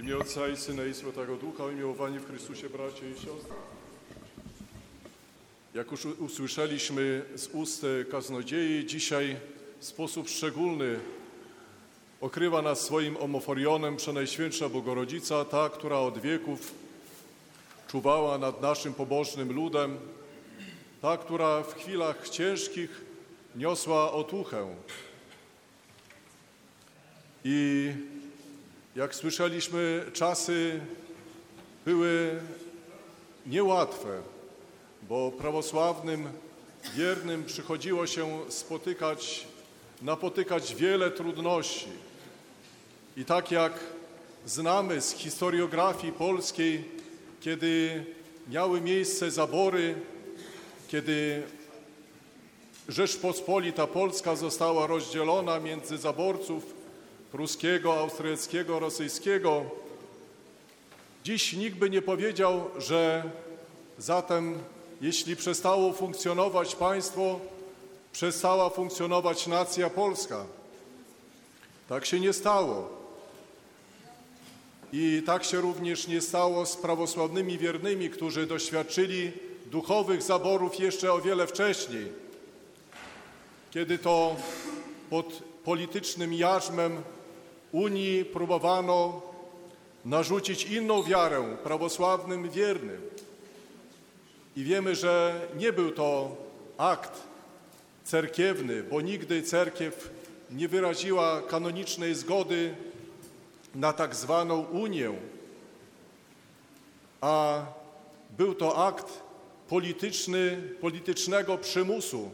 imię Ojca i Syna i Świętego Ducha, umiłowani w Chrystusie bracia i siostry. Jak już usłyszeliśmy z ust kaznodziei, dzisiaj w sposób szczególny okrywa nas swoim omoforionem Przenajświętsza Bogorodzica, ta, która od wieków czuwała nad naszym pobożnym ludem, ta, która w chwilach ciężkich niosła otuchę. I jak słyszeliśmy, czasy były niełatwe, bo prawosławnym, wiernym przychodziło się napotykać wiele trudności. I tak jak znamy z historiografii polskiej, kiedy miały miejsce zabory, kiedy Rzeczpospolita Polska została rozdzielona między zaborców pruskiego, austriackiego, rosyjskiego, dziś nikt by nie powiedział, że zatem jeśli przestało funkcjonować państwo, przestała funkcjonować nacja polska. Tak się nie stało. I tak się również nie stało z prawosławnymi wiernymi, którzy doświadczyli duchowych zaborów jeszcze o wiele wcześniej, kiedy to pod politycznym jarzmem Unii próbowano narzucić inną wiarę prawosławnym wiernym. I wiemy, że nie był to akt cerkiewny, bo nigdy cerkiew nie wyraziła kanonicznej zgody na tak zwaną Unię, a był to akt politycznego przymusu,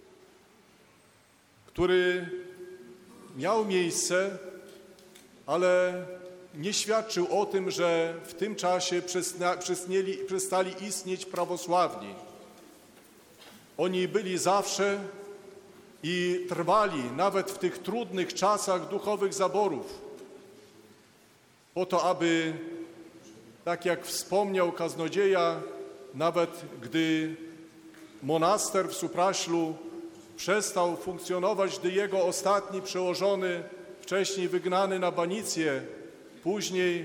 który miał miejsce, ale nie świadczył o tym, że w tym czasie przestali istnieć prawosławni. Oni byli zawsze i trwali nawet w tych trudnych czasach duchowych zaborów, po to, aby, tak jak wspomniał kaznodzieja, nawet gdy monaster w Supraślu przestał funkcjonować, gdy jego ostatni przełożony, wcześniej wygnany na banicję, później,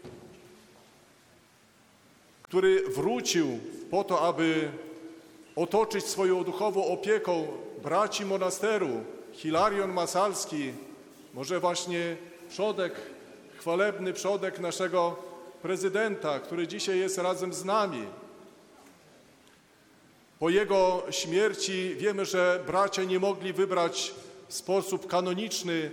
który wrócił po to, aby otoczyć swoją duchową opieką braci monasteru, Hilarion Masalski, może właśnie chwalebny przodek naszego prezydenta, który dzisiaj jest razem z nami. Po jego śmierci wiemy, że bracia nie mogli wybrać w sposób kanoniczny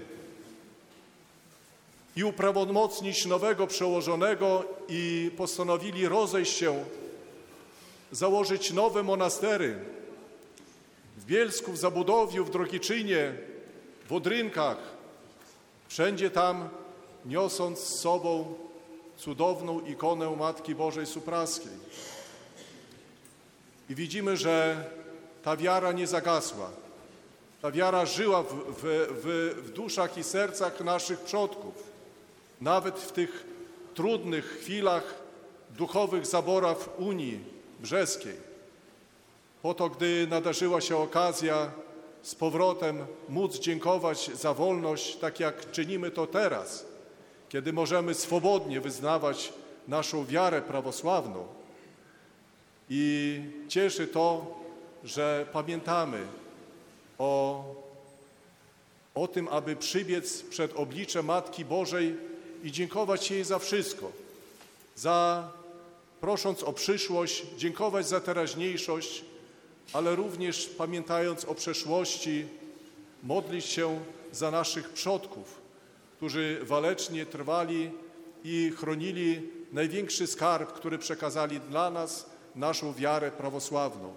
i uprawomocnić nowego przełożonego i postanowili rozejść się, założyć nowe monastery w Bielsku, w Zabudowiu, w Drogiczynie, w Odrynkach, wszędzie tam niosąc z sobą cudowną ikonę Matki Bożej Supraskiej. I widzimy, że ta wiara nie zagasła. Ta wiara żyła w duszach i sercach naszych przodków. Nawet w tych trudnych chwilach duchowych zaborów Unii Brzeskiej. Po to, gdy nadarzyła się okazja z powrotem móc dziękować za wolność, tak jak czynimy to teraz, kiedy możemy swobodnie wyznawać naszą wiarę prawosławną. I cieszy to, że pamiętamy o tym, aby przybiec przed oblicze Matki Bożej i dziękować jej za wszystko, prosząc o przyszłość, dziękować za teraźniejszość, ale również pamiętając o przeszłości, modlić się za naszych przodków, którzy walecznie trwali i chronili największy skarb, który przekazali dla nas, naszą wiarę prawosławną.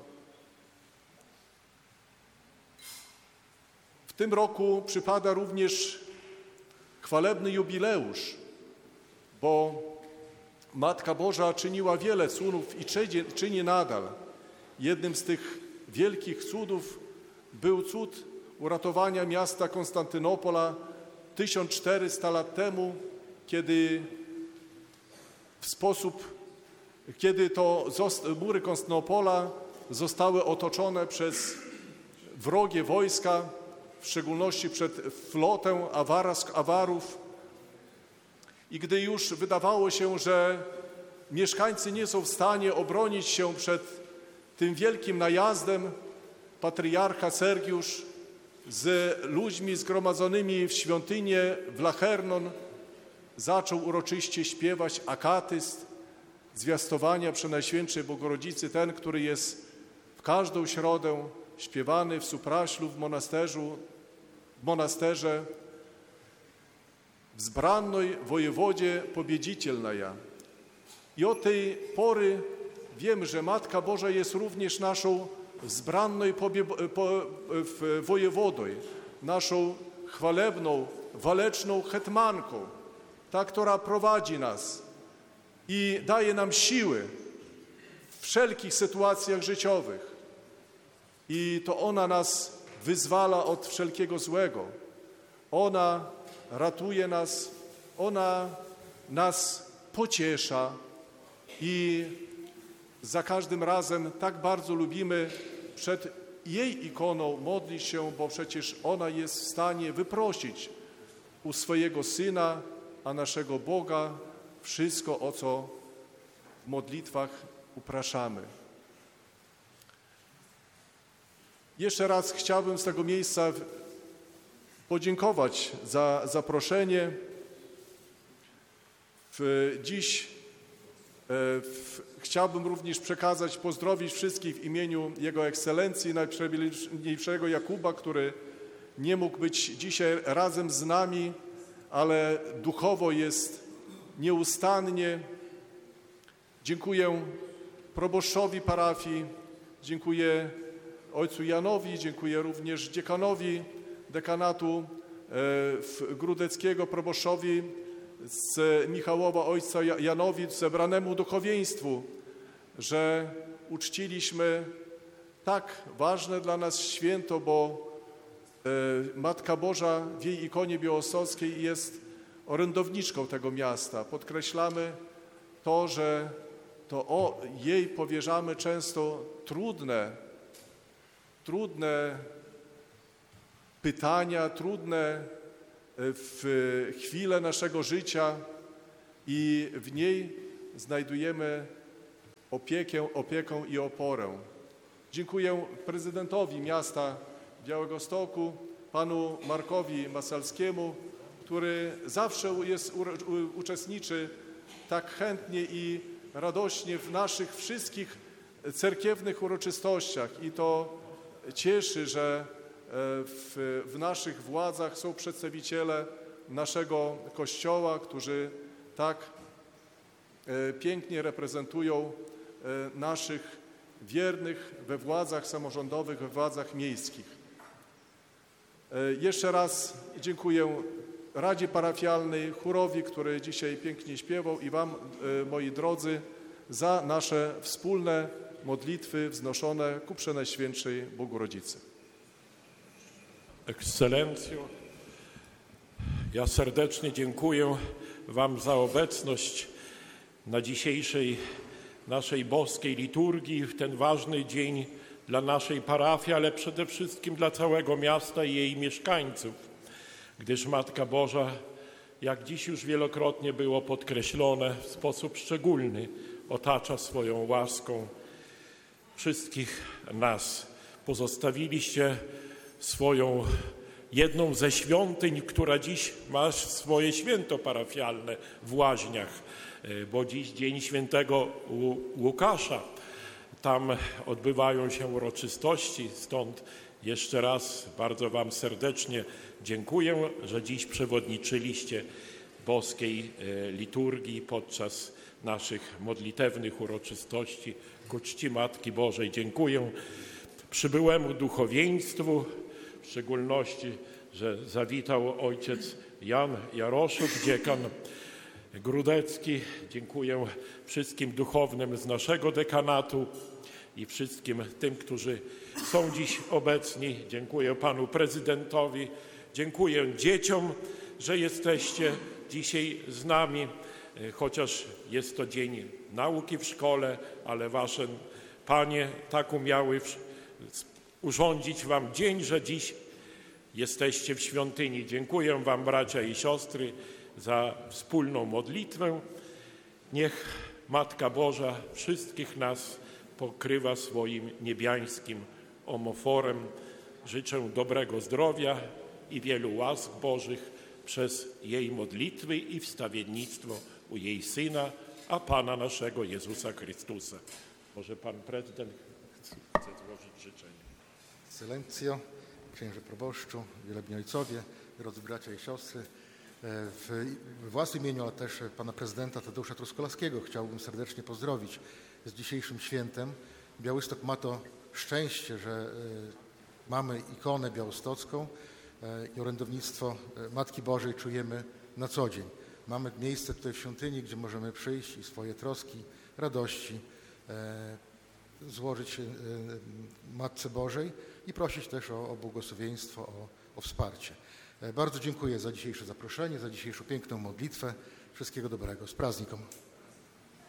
W tym roku przypada również chwalebny jubileusz, bo Matka Boża czyniła wiele cudów i czyni nadal. Jednym z tych wielkich cudów był cud uratowania miasta Konstantynopola 1400 lat temu, kiedy to mury Konstantynopola zostały otoczone przez wrogie wojska, w szczególności przed flotę Awarów. I gdy już wydawało się, że mieszkańcy nie są w stanie obronić się przed tym wielkim najazdem, patriarcha Sergiusz z ludźmi zgromadzonymi w świątynię w Lachernon zaczął uroczyście śpiewać akatyst zwiastowania Przenajświętszej Bogorodzicy, ten, który jest w każdą środę śpiewany w Supraślu, w monasterze wzbrannej wojewodzie pobiedzicelnaja. I od tej pory wiemy, że Matka Boża jest również naszą wzbranną wojewodą, naszą chwalebną, waleczną hetmanką, ta, która prowadzi nas i daje nam siły w wszelkich sytuacjach życiowych. I to ona nas wyzwala od wszelkiego złego. Ona ratuje nas, ona nas pociesza i za każdym razem tak bardzo lubimy przed jej ikoną modlić się, bo przecież ona jest w stanie wyprosić u swojego Syna, a naszego Boga, wszystko, o co w modlitwach upraszamy. Jeszcze raz chciałbym z tego miejsca podziękować za zaproszenie. Dziś chciałbym również przekazać, pozdrowić wszystkich w imieniu Jego Ekscelencji Najprzewielniejszego Jakuba, który nie mógł być dzisiaj razem z nami, ale duchowo jest nieustannie. Dziękuję proboszczowi parafii, dziękuję ojcu Janowi, dziękuję również dziekanowi dekanatu grudeckiego, proboszczowi z Michałowa, ojca Janowi, zebranemu duchowieństwu, że uczciliśmy tak ważne dla nas święto, bo Matka Boża w jej ikonie białostockiej jest orędowniczką tego miasta. Podkreślamy to, że to jej powierzamy często trudne pytania, trudne chwile naszego życia i w niej znajdujemy opiekę i oporę. Dziękuję prezydentowi miasta Białegostoku, panu Markowi Masalskiemu, który zawsze uczestniczy tak chętnie i radośnie w naszych wszystkich cerkiewnych uroczystościach i to cieszy, że w naszych władzach są przedstawiciele naszego Kościoła, którzy tak pięknie reprezentują naszych wiernych we władzach samorządowych, we władzach miejskich. Jeszcze raz dziękuję Radzie Parafialnej, chórowi, który dzisiaj pięknie śpiewał i Wam, moi drodzy, za nasze wspólne modlitwy wznoszone ku Przenajświętszej Bogorodzicy. Ekscelencjo, ja serdecznie dziękuję Wam za obecność na dzisiejszej naszej boskiej liturgii, w ten ważny dzień dla naszej parafii, ale przede wszystkim dla całego miasta i jej mieszkańców, gdyż Matka Boża, jak dziś już wielokrotnie było podkreślone, w sposób szczególny otacza swoją łaską wszystkich nas. Pozostawiliście swoją jedną ze świątyń, która dziś ma swoje święto parafialne w Łaźniach, bo dziś dzień świętego Łukasza. Tam odbywają się uroczystości, stąd jeszcze raz bardzo Wam serdecznie dziękuję, że dziś przewodniczyliście boskiej liturgii podczas naszych modlitewnych uroczystości ku czci Matki Bożej. Dziękuję przybyłemu duchowieństwu, w szczególności, że zawitał ojciec Jan Jaroszuk, dziekan grudecki. Dziękuję wszystkim duchownym z naszego dekanatu i wszystkim tym, którzy są dziś obecni. Dziękuję panu prezydentowi, dziękuję dzieciom, że jesteście dzisiaj z nami, chociaż jest to dzień nauki w szkole, ale wasze panie tak umiały urządzić wam dzień, że dziś jesteście w świątyni. Dziękuję wam, bracia i siostry, za wspólną modlitwę. Niech Matka Boża wszystkich nas pokrywa swoim niebiańskim omoforem. Życzę dobrego zdrowia i wielu łask Bożych przez jej modlitwy i wstawiennictwo u jej Syna, a Pana naszego Jezusa Chrystusa. Może Pan Prezydent chce złożyć życzenie. Ekscelencjo, księże proboszczu, wielebni ojcowie, drodzy bracia i siostry, w własnym imieniu, ale też pana prezydenta Tadeusza Truskolaskiego chciałbym serdecznie pozdrowić z dzisiejszym świętem. Białystok ma to szczęście, że mamy ikonę białostocką i orędownictwo Matki Bożej czujemy na co dzień. Mamy miejsce tutaj w świątyni, gdzie możemy przyjść i swoje troski, radości złożyć Matce Bożej i prosić też o błogosławieństwo, o wsparcie. Bardzo dziękuję za dzisiejsze zaproszenie, za dzisiejszą piękną modlitwę. Wszystkiego dobrego. Z praznikiem.